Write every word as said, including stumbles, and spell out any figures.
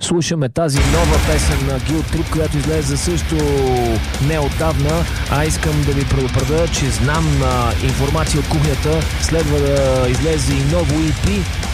слушаме тази нова песен на Guilt Trip, която излезе също неотдавна, а искам да ви предупредя, че знам а, информация от кухнята, следва да излезе и ново и пи